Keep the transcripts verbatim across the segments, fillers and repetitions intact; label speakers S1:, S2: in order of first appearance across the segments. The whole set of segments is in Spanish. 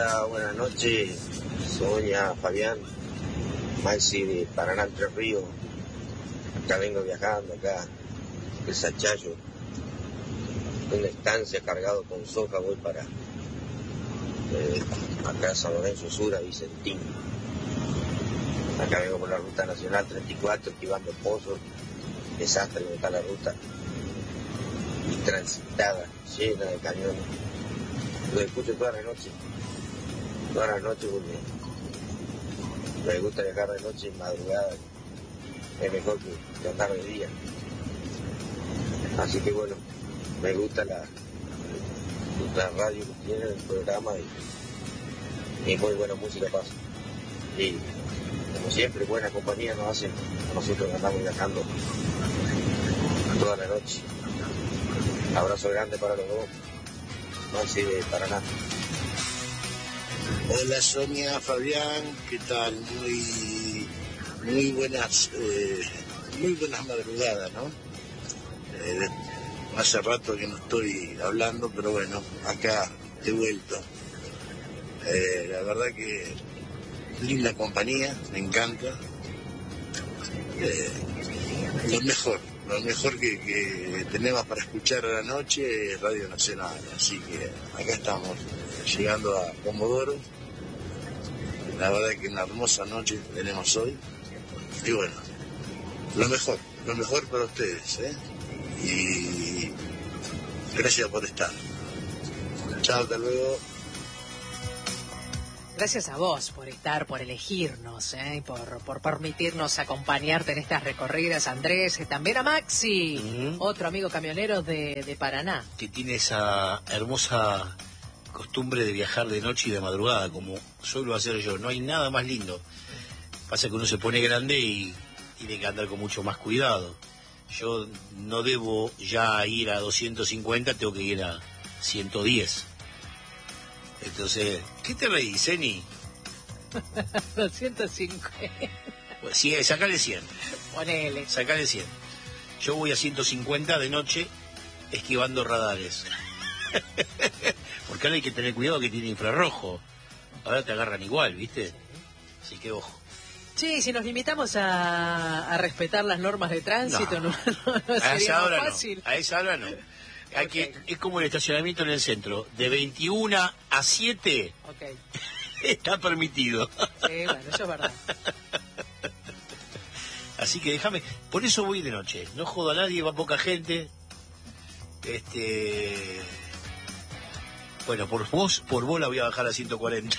S1: Hola, buenas noches. Sonia, Fabián, Maxi de Paraná, Entre Ríos. Acá vengo viajando, acá, el Sachayo. Una estancia cargado con soja, voy para eh, acá San Lorenzo Sur, a Vicentín. Acá vengo por la ruta nacional treinta y cuatro, esquivando pozos. Desastre donde está la ruta. Y transitada, llena de camiones. Lo escucho toda la noche. Toda la noche porque me gusta viajar de noche y madrugada. Es mejor que, que andar de día. Así que bueno, me gusta la, la radio que tiene, el programa y, y muy buena música pasa. Y como siempre, buena compañía nos hacen a nosotros que andamos viajando toda la noche. Abrazo grande para los dos. Maxi de Paraná.
S2: Hola Sonia, Fabián, ¿qué tal? Muy, muy buenas, eh, muy buenas madrugadas, ¿no? Eh, hace rato que no estoy hablando, pero bueno, acá he vuelto. Eh, la verdad que linda compañía, me encanta. Eh, lo mejor, lo mejor que, que tenemos para escuchar a la noche es Radio Nacional, así que acá estamos, llegando a Comodoro. La verdad que una hermosa noche tenemos hoy. Y bueno, lo mejor, lo mejor para ustedes, ¿eh? Y gracias por estar. Chao, hasta luego.
S3: Gracias a vos por estar, por elegirnos, ¿eh? por, por permitirnos acompañarte en estas recorridas, Andrés, también a Maxi, uh-huh. otro amigo camionero de, de Paraná.
S4: Que tiene esa hermosa costumbre de viajar de noche y de madrugada, como suelo hacer yo. No hay nada más lindo. Pasa que uno se pone grande y tiene que andar con mucho más cuidado. Yo no debo ya ir a doscientos cincuenta, tengo que ir a ciento diez. Entonces, ¿qué te reís, Zeni?
S3: doscientos cincuenta.
S4: Pues sí, sacale cien.
S3: Ponele.
S4: Sacale cien. Yo voy a ciento cincuenta de noche esquivando radares. Porque ahora hay que tener cuidado que tiene infrarrojo. Ahora te agarran igual, ¿viste? Sí. Así que ojo.
S3: Sí, si nos limitamos a, a respetar las normas de tránsito, no, no, no, no
S4: a
S3: sería
S4: esa hora
S3: fácil.
S4: No. A esa hora no. Hay okay. que, es como el estacionamiento en el centro. De veintiuna a siete okay. está permitido.
S3: Sí, bueno, eso es verdad.
S4: Así que déjame. Por eso voy de noche. No jodo a nadie, va poca gente. Este. Bueno, por vos, por vos la voy a bajar a ciento cuarenta.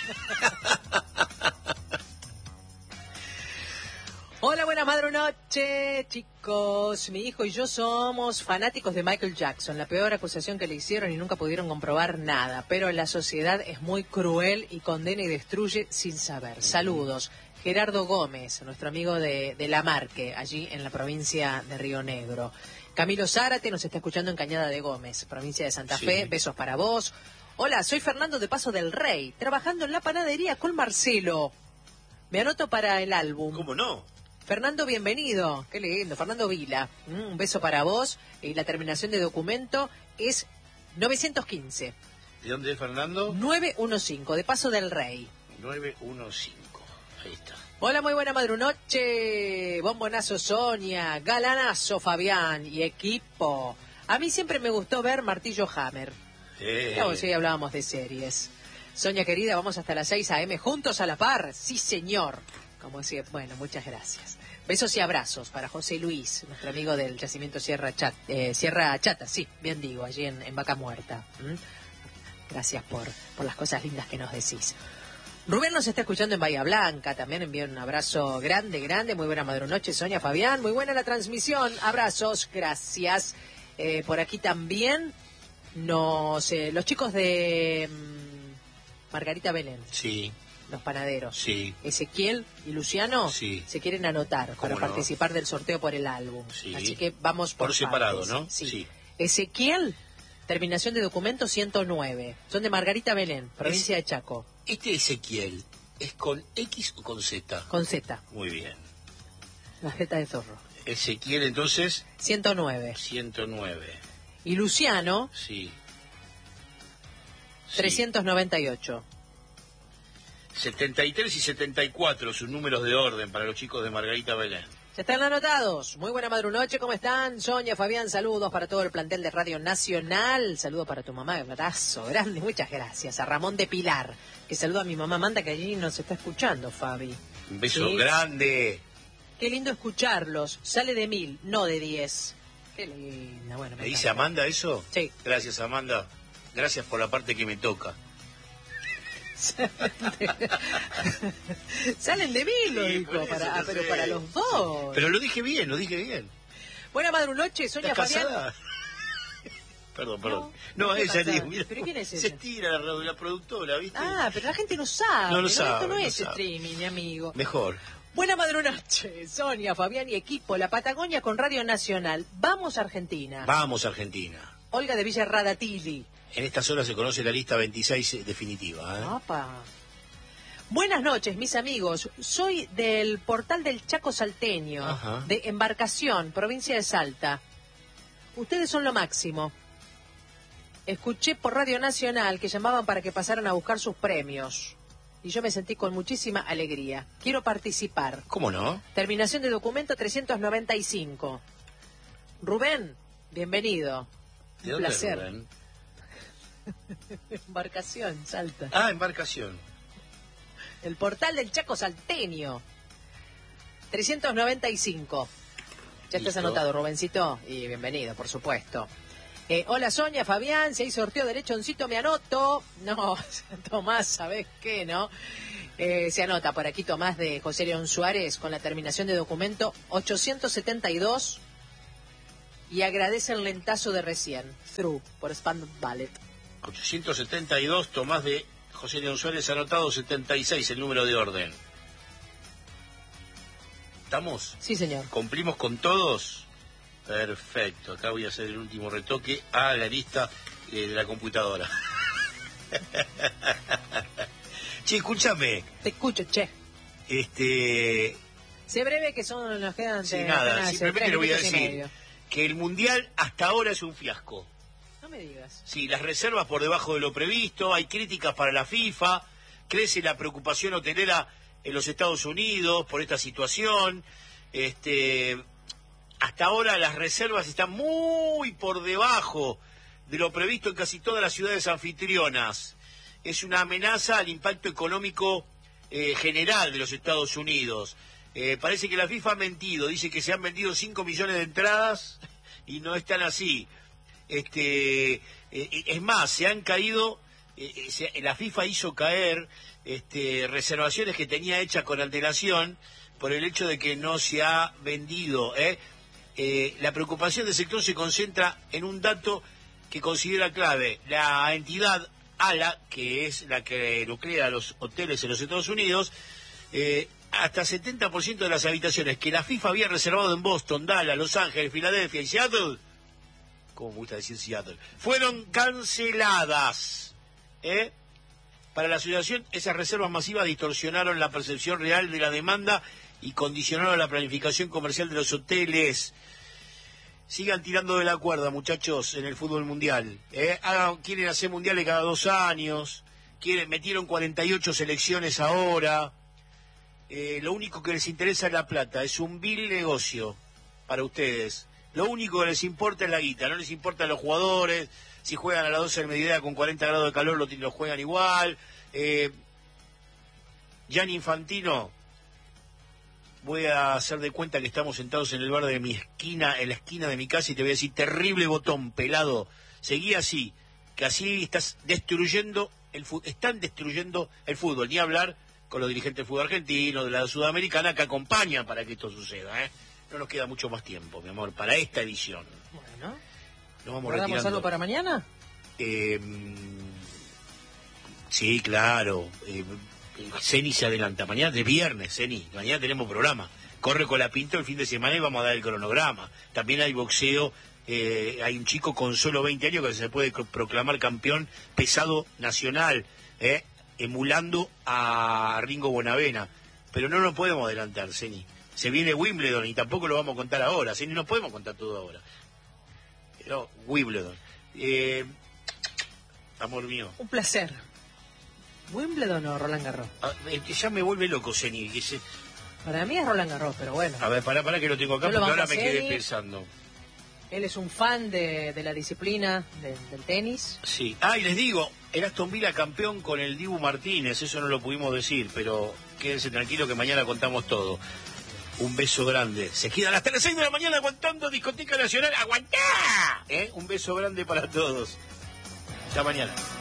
S3: Hola, buenas madrunoche, chicos. Mi hijo y yo somos fanáticos de Michael Jackson. La peor acusación que le hicieron y nunca pudieron comprobar nada. Pero la sociedad es muy cruel y condena y destruye sin saber. Saludos. Gerardo Gómez, nuestro amigo de, de La Marque, allí en la provincia de Río Negro. Camilo Zárate nos está escuchando en Cañada de Gómez, provincia de Santa Fe. Sí. Besos para vos. Hola, soy Fernando de Paso del Rey, trabajando en la panadería con Marcelo. Me anoto para el álbum.
S4: ¿Cómo no?
S3: Fernando, bienvenido. Qué lindo. Fernando Vila. Mm, un beso para vos. Y la terminación de documento es novecientos quince.
S4: ¿De dónde es Fernando?
S3: novecientos quince, de Paso del Rey.
S4: novecientos quince. Ahí está.
S3: Hola, muy buena madrunoche. Bombonazo Sonia. Galanazo Fabián y equipo. A mí siempre me gustó ver Martillo Hammer.
S4: Eh.
S3: Claro, sí, hablábamos de series. Sonia querida, vamos hasta las seis a eme juntos a la par. Sí, señor. Como decía, bueno, muchas gracias. Besos y abrazos para José Luis, nuestro amigo del yacimiento Sierra Chata, eh, Sierra Chata, sí, bien digo, allí en, en Vaca Muerta. ¿Mm? Gracias por, por las cosas lindas que nos decís. Rubén nos está escuchando en Bahía Blanca, también envío un abrazo grande, grande, muy buena madrunoche, Sonia, Fabián, muy buena la transmisión, abrazos, gracias. Eh, por aquí también nos, eh, los chicos de um, Margarita Belén.
S4: Sí.
S3: Los panaderos.
S4: Sí.
S3: Ezequiel y Luciano
S4: sí.
S3: se quieren anotar para no? participar del sorteo por el álbum.
S4: Sí.
S3: Así que vamos por,
S4: por separado,
S3: partes.
S4: ¿no?
S3: Sí.
S4: sí.
S3: Ezequiel, terminación de documento ciento nueve. Son de Margarita Belén, provincia es, de Chaco.
S4: ¿Este Ezequiel es con X o con Z?
S3: Con Z.
S4: Muy bien.
S3: La Z de zorro.
S4: Ezequiel, entonces.
S3: ciento nueve.
S4: ciento nueve.
S3: Y Luciano.
S4: Sí.
S3: trescientos noventa y ocho.
S4: setenta y tres y setenta y cuatro, sus números de orden para los chicos de Margarita Belén.
S3: Ya están anotados. Muy buena madrunoche, ¿cómo están? Sonia, Fabián, saludos para todo el plantel de Radio Nacional. Saludos para tu mamá, abrazo grande, muchas gracias. A Ramón de Pilar, que saluda a mi mamá Amanda, que allí nos está escuchando, Fabi.
S4: Un beso
S3: ¿Sí?
S4: grande.
S3: Qué lindo escucharlos. Sale de mil, no de diez. Qué linda, bueno.
S4: ¿Me
S3: me
S4: dice
S3: encanta.
S4: Amanda eso?
S3: Sí.
S4: Gracias, Amanda. Gracias por la parte que me toca.
S3: Salen de mil, lo
S4: Sí,
S3: dijo,
S4: por eso,
S3: para,
S4: ya
S3: ah, pero
S4: sé.
S3: para los dos.
S4: Pero lo dije bien, lo dije bien.
S3: Buena madrunoche, Sonia,
S4: ¿Estás
S3: Fabián.
S4: casada? Perdón, perdón.
S3: No,
S4: No,
S3: ¿qué
S4: ella
S3: pasa?
S4: dijo, mira,
S3: ¿Pero quién es
S4: se
S3: ella?
S4: tira la, la productora, ¿viste?
S3: Ah, pero la gente no sabe.
S4: No lo sabe,
S3: Esto no,
S4: no
S3: es
S4: sabe.
S3: streaming, mi amigo.
S4: Mejor.
S3: Buena madrunoche, Sonia, Fabián y equipo. La Patagonia con Radio Nacional. Vamos a Argentina.
S4: Vamos, Argentina.
S3: Olga de Villa Radatili.
S4: En estas horas se conoce la lista veintiséis definitiva. ¿eh?
S3: Opa. Buenas noches, mis amigos. Soy del portal del Chaco Salteño,
S4: Ajá.
S3: de Embarcación, provincia de Salta. Ustedes son lo máximo. Escuché por Radio Nacional que llamaban para que pasaran a buscar sus premios. Y yo me sentí con muchísima alegría. Quiero participar.
S4: ¿Cómo no?
S3: Terminación de documento trescientos noventa y cinco. Rubén, bienvenido.
S4: ¿De
S3: Un
S4: dónde,
S3: placer.
S4: Rubén?
S3: Embarcación, Salta.
S4: Ah, embarcación.
S3: El portal del Chaco Salteño. trescientos noventa y cinco. Ya estás
S4: Listo.
S3: anotado, Rubencito. Y bienvenido, por supuesto. Eh, hola, Sonia, Fabián. Si hay sorteo de lechoncito, me anoto. No, Tomás, ¿sabés qué, no? Eh, se anota por aquí Tomás de José León Suárez con la terminación de documento ochocientos setenta y dos. Y agradece el lentazo de recién. Through, por Spand Ballet.
S4: ochocientos setenta y dos, Tomás de José León Suárez, anotado setenta y seis, el número de orden. ¿Estamos?
S3: Sí, señor.
S4: ¿Cumplimos con todos? Perfecto. Acá voy a hacer el último retoque a la lista eh, de la computadora. Che, escúchame.
S3: Te escucho, che.
S4: Este...
S3: Sé breve que son nos quedan
S4: Sí,
S3: de-
S4: nada,
S3: apenas,
S4: simplemente
S3: tres
S4: le voy a
S3: minutos y
S4: decir
S3: medio.
S4: que el Mundial hasta ahora es un fiasco.
S3: No me digas.
S4: Sí, las reservas por debajo de lo previsto, hay críticas para la FIFA, crece la preocupación hotelera en los Estados Unidos por esta situación. Este, hasta ahora las reservas están muy por debajo de lo previsto en casi todas las ciudades anfitrionas. Es una amenaza al impacto económico eh, general de los Estados Unidos. Eh, parece que la FIFA ha mentido, dice que se han vendido cinco millones de entradas y no están así. Este, eh, es más, se han caído, eh, se, la FIFA hizo caer este, reservaciones que tenía hechas con antelación por el hecho de que no se ha vendido. ¿eh? Eh, la preocupación del sector se concentra en un dato que considera clave. La entidad A L A, que es la que nuclea los hoteles en los Estados Unidos, eh, hasta setenta por ciento de las habitaciones que la FIFA había reservado en Boston, Dallas, Los Ángeles, Filadelfia y Seattle, como me gusta decir Seattle, fueron canceladas. ¿eh? Para la asociación, esas reservas masivas distorsionaron la percepción real de la demanda y condicionaron la planificación comercial de los hoteles. Sigan tirando de la cuerda, muchachos, en el fútbol mundial. ¿eh? Hagan, quieren hacer mundiales cada dos años, quieren, metieron cuarenta y ocho selecciones ahora. Eh, lo único que les interesa es la plata, es un vil negocio para ustedes. Lo único que les importa es la guita, no les importan los jugadores, si juegan a las doce del mediodía con cuarenta grados de calor lo, lo juegan igual. Eh, Gianni Infantino, voy a hacer de cuenta que estamos sentados en el bar de mi esquina, en la esquina de mi casa, y te voy a decir, terrible botón, pelado, seguí así, que así estás destruyendo, el están destruyendo el fútbol, ni hablar con los dirigentes del fútbol argentino, de la sudamericana, que acompañan para que esto suceda, ¿eh? No nos queda mucho más tiempo, mi amor, para esta edición.
S3: Bueno.
S4: Nos vamos
S3: ¿Guardamos
S4: retirando.
S3: algo para mañana?
S4: Eh, sí, claro. Eh, Ceni se adelanta. Mañana es viernes, Ceni. Mañana tenemos programa. Corre con la Pinto el fin de semana y vamos a dar el cronograma. También hay boxeo. Eh, hay un chico con solo veinte años que se puede proclamar campeón pesado nacional, eh, emulando a Ringo Bonavena. Pero no nos podemos adelantar, Ceni. Se viene Wimbledon y tampoco lo vamos a contar ahora. Ceni, no podemos contar todo ahora. Pero Wimbledon. Eh, amor mío.
S3: Un placer. ¿Wimbledon o Roland Garros?
S4: Ah, eh, ya me vuelve loco, Zeni. Que se...
S3: Para mí es Roland Garros, pero bueno.
S4: A ver, pará, pará que lo tengo acá,
S3: Yo lo
S4: porque
S3: banco
S4: ahora
S3: a
S4: me quedé
S3: Zeni.
S4: pensando.
S3: Él es un fan de, de la disciplina de- del tenis.
S4: Sí. Ah, y les digo, el Aston Villa campeón con el Dibu Martínez, eso no lo pudimos decir, pero quédense tranquilos que mañana contamos todo. Un beso grande. Se quedan hasta las seis de la mañana aguantando Discoteca Nacional. ¡Aguantá! ¿Eh? Un beso grande para todos. Hasta mañana.